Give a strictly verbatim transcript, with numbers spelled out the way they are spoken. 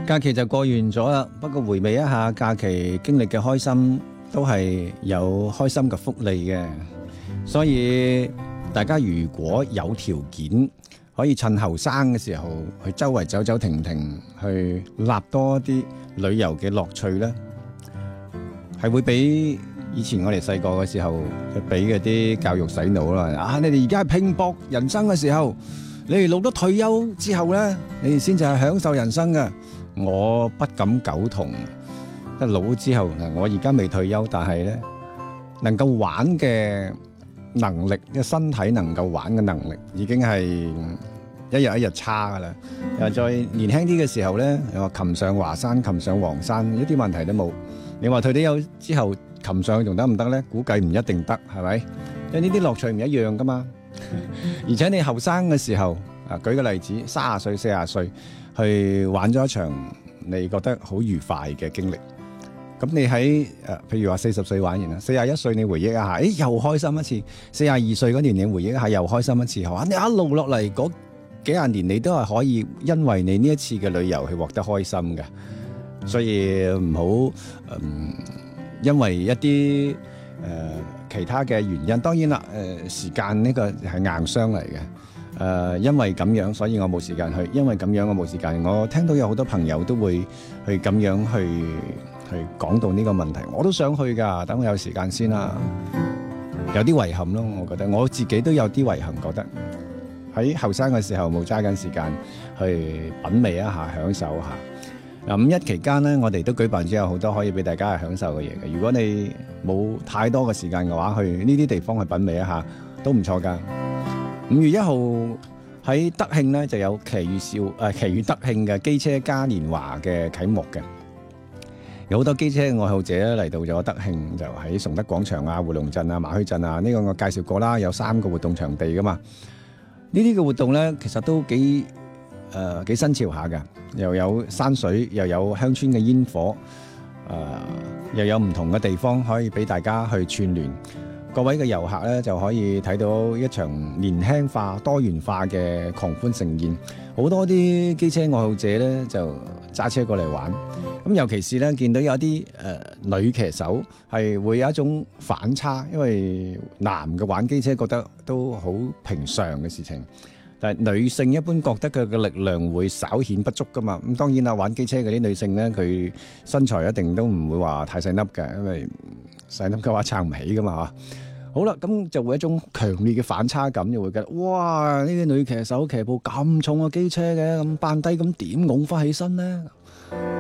假期就過完咗啦，不過回味一下假期經歷嘅開心，都係有開心嘅福利嘅。所以大家如果有條件，可以趁後生嘅時候去周圍走走停停，去立多啲旅遊嘅樂趣咧，係會比以前我哋細個嘅時候俾嗰啲教育洗腦啦。啊，你哋而家係拼搏人生嘅時候，你哋到咗退休之後咧，你哋先至係享受人生嘅。我不敢苟同，一老之後嗱，我而家未退休，但係咧能夠玩嘅能力，嘅身體能夠玩嘅能力，已經係一日一日差噶啦。又再年輕啲嘅時候咧，又話擒上華山，擒上黃山，一啲問題都冇。你話退咗休之後擒上去仲得唔得咧？估計唔一定得，係咪？因為呢啲樂趣唔一樣噶嘛。而且你後生嘅時候，啊，舉個例子，三十歲、四十歲去玩咗一場你覺得好愉快嘅經歷。咁你喺誒、呃，譬如話四十歲玩完啦，四十一歲你回憶一下，誒又開心一次；四十二歲嗰年你回憶一下，又開心一次。哇！你一路落嚟嗰幾廿年，你都係可以因為你呢一次嘅旅遊去獲得開心嘅。所以唔好嗯，因為一啲誒、呃、其他嘅原因，當然啦，誒、呃、時間呢個係硬傷嚟嘅。誒、呃，因為咁樣，所以我冇時間去；因為咁樣，我冇時間。我聽到有好多朋友都會去咁樣去去講到呢個問題，我都想去㗎，等我有時間先啦。有啲遺憾咯，我覺得我自己都有啲遺憾，覺得喺後生嘅時候冇揸緊時間去品味一下、享受一下。嗱，五一期間呢，我哋都舉辦咗有好多可以俾大家去享受嘅嘢嘅。如果你冇太多嘅時間嘅話，去呢啲地方去品味一下都唔錯㗎。五月一號喺德慶呢就有奇遇少誒奇遇德慶嘅機車嘉年華嘅啟幕嘅，有好多機車愛好者嚟到咗德慶，就喺崇德廣場啊、回龍鎮啊、馬墟鎮啊，呢、這個我介紹過啦，有三個活動場地噶嘛。呢啲嘅活動呢，其實都幾誒、呃、幾新潮下㗎，又有山水，又有鄉村嘅煙火，誒、呃、又有唔同嘅地方可以俾大家去串聯。各位嘅遊客咧就可以睇到一場年輕化、多元化嘅狂歡盛宴。好多啲機車愛好者咧就揸車過嚟玩。咁尤其是咧見到有啲誒、呃、女騎手係會有一種反差，因為男嘅玩機車覺得都好平常嘅事情，但係女性一般覺得佢嘅力量會稍顯不足噶嘛。咁當然啦，玩機車嗰啲女性咧，佢身材一定都唔會話太細粒嘅，因為細粒嘅話撐唔起噶嘛嚇。好啦，咁就會一種強烈嘅反差感，就會覺得哇！呢啲女騎手騎部咁重嘅機車嘅，咁扮低咁點拱翻起身呢？